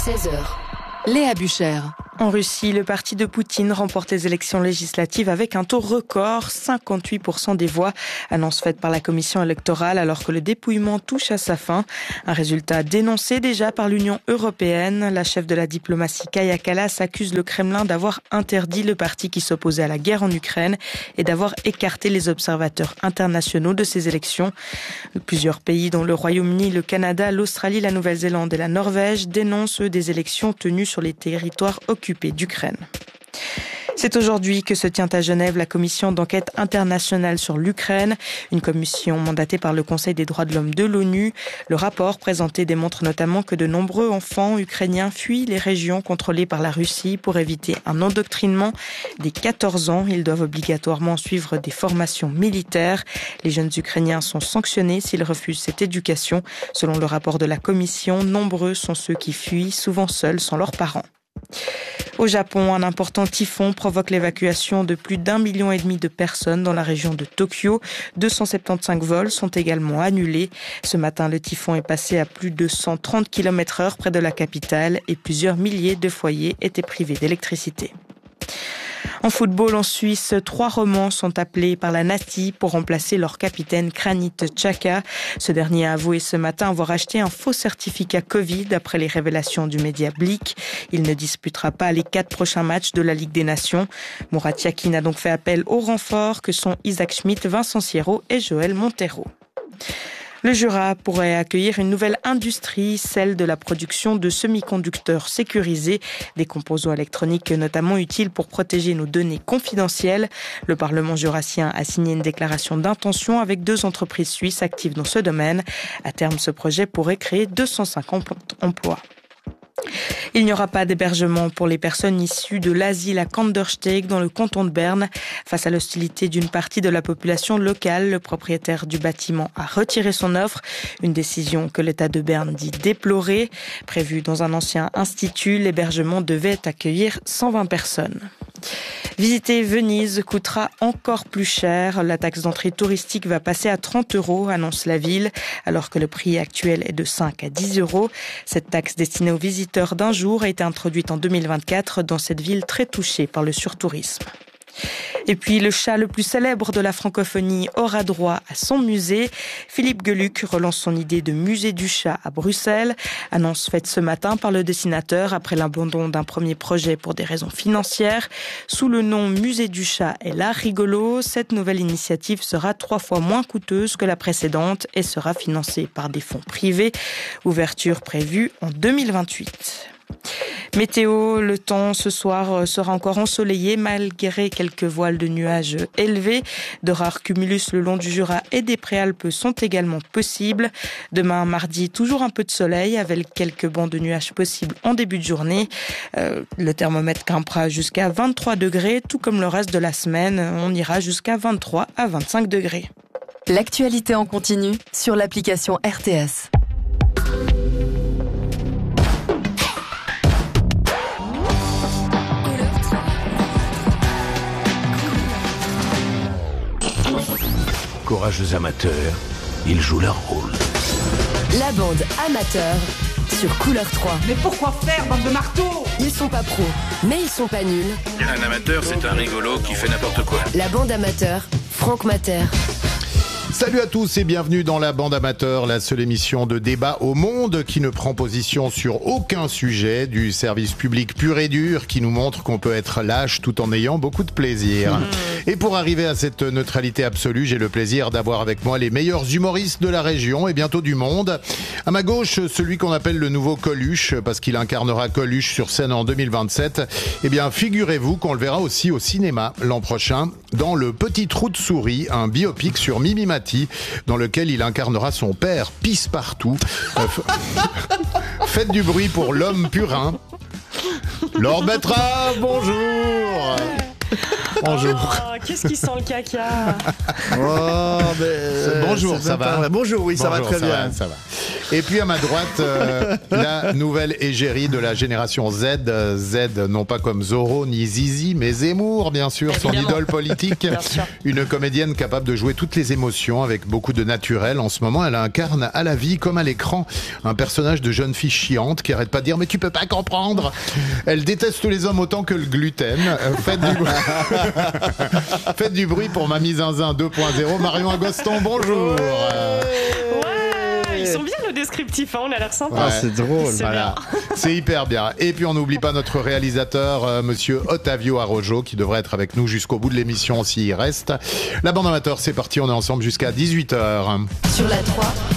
16h. Léa Buchère. En Russie, le parti de Poutine remporte les élections législatives avec un taux record, 58% des voix, annonce faite par la commission électorale alors que le dépouillement touche à sa fin. Un résultat dénoncé déjà par l'Union européenne. La chef de la diplomatie Kaja Kallas accuse le Kremlin d'avoir interdit le parti qui s'opposait à la guerre en Ukraine et d'avoir écarté les observateurs internationaux de ces élections. Plusieurs pays dont le Royaume-Uni, le Canada, l'Australie, la Nouvelle-Zélande et la Norvège dénoncent des élections tenues sur les territoires occupés d'Ukraine. C'est aujourd'hui que se tient à Genève la commission d'enquête internationale sur l'Ukraine, une commission mandatée par le Conseil des droits de l'homme de l'ONU. Le rapport présenté démontre notamment que de nombreux enfants ukrainiens fuient les régions contrôlées par la Russie pour éviter un endoctrinement. Dès 14 ans, ils doivent obligatoirement suivre des formations militaires. Les jeunes Ukrainiens sont sanctionnés s'ils refusent cette éducation. Selon le rapport de la commission, nombreux sont ceux qui fuient, souvent seuls, sans leurs parents. Au Japon, un important typhon provoque l'évacuation de plus d'1,5 million de personnes dans la région de Tokyo. 275 vols sont également annulés. Ce matin, le typhon est passé à plus de 130 km/h près de la capitale et plusieurs milliers de foyers étaient privés d'électricité. En football, en Suisse, 3 Romans sont appelés par la Nati pour remplacer leur capitaine Granit Xhaka. Ce dernier a avoué ce matin avoir acheté un faux certificat Covid après les révélations du média Blick. Il ne disputera pas les 4 prochains matchs de la Ligue des Nations. Murat Yakin a donc fait appel aux renforts que sont Isaac Schmidt, Vincent Sierro et Joël Montero. Le Jura pourrait accueillir une nouvelle industrie, celle de la production de semi-conducteurs sécurisés, des composants électroniques notamment utiles pour protéger nos données confidentielles. Le Parlement jurassien a signé une déclaration d'intention avec 2 entreprises suisses actives dans ce domaine. À terme, ce projet pourrait créer 250 emplois. Il n'y aura pas d'hébergement pour les personnes issues de l'asile à Kandersteg dans le canton de Berne. Face à l'hostilité d'une partie de la population locale, le propriétaire du bâtiment a retiré son offre. Une décision que l'État de Berne dit déplorer. Prévu dans un ancien institut, l'hébergement devait accueillir 120 personnes. Visiter Venise coûtera encore plus cher. La taxe d'entrée touristique va passer à 30 €, annonce la ville, alors que le prix actuel est de 5 à 10 €. Cette taxe destinée aux visiteurs d'un jour a été introduite en 2024 dans cette ville très touchée par le surtourisme. Et puis, le chat le plus célèbre de la francophonie aura droit à son musée. Philippe Geluck relance son idée de musée du chat à Bruxelles. Annonce faite ce matin par le dessinateur après l'abandon d'un premier projet pour des raisons financières. Sous le nom Musée du chat et l'art rigolo, cette nouvelle initiative sera 3 fois moins coûteuse que la précédente et sera financée par des fonds privés. Ouverture prévue en 2028. Météo, le temps ce soir sera encore ensoleillé malgré quelques voiles de nuages élevés. De rares cumulus le long du Jura et des Préalpes sont également possibles. Demain, mardi, toujours un peu de soleil avec quelques bancs de nuages possibles en début de journée. Le thermomètre grimpera jusqu'à 23 degrés, tout comme le reste de la semaine. On ira jusqu'à 23 à 25 degrés. L'actualité en continu sur l'application RTS. Courageux amateurs, ils jouent leur rôle. La bande amateur sur Couleur 3. Mais pourquoi faire, bande de marteaux ? Ils sont pas pros, mais ils sont pas nuls. Un amateur, c'est un rigolo qui fait n'importe quoi. La bande amateur, Franck Mater. Salut à tous et bienvenue dans la bande amateur, la seule émission de débat au monde qui ne prend position sur aucun sujet, du service public pur et dur qui nous montre qu'on peut être lâche tout en ayant beaucoup de plaisir. Et pour arriver à cette neutralité absolue, j'ai le plaisir d'avoir avec moi les meilleurs humoristes de la région et bientôt du monde. À ma gauche, celui qu'on appelle le nouveau Coluche, parce qu'il incarnera Coluche sur scène en 2027. Eh bien, figurez-vous qu'on le verra aussi au cinéma l'an prochain dans Le Petit Trou de Souris, un biopic sur Mimi Mati, dans lequel il incarnera son père Pisse-Partout. Faites du bruit pour l'homme purin. Laure Bettera, bonjour. Bonjour. Oh, qu'est-ce qui sent le caca? Bonjour, ça va? Bonjour, oui, ça va très bien. Ça va. Et puis à ma droite, la nouvelle égérie de la génération Z. Z, non pas comme Zorro ni Zizi, mais Zemmour, bien sûr, son idole politique. Une comédienne capable de jouer toutes les émotions avec beaucoup de naturel. En ce moment, elle incarne à la vie, comme à l'écran, un personnage de jeune fille chiante qui arrête pas de dire « mais tu peux pas comprendre ». Elle déteste les hommes autant que le gluten. Faites du bruit pour Mamie Zinzin 2.0. Marion Agoston, bonjour. Ils sont bien le descriptif, hein, on a l'air sympa. Ah, c'est drôle. Voilà. C'est hyper bien. Et puis on n'oublie pas notre réalisateur, monsieur Ottavio Arrojo, qui devrait être avec nous jusqu'au bout de l'émission s'il reste. La bande amateur, c'est parti, on est ensemble jusqu'à 18h. Sur la 3.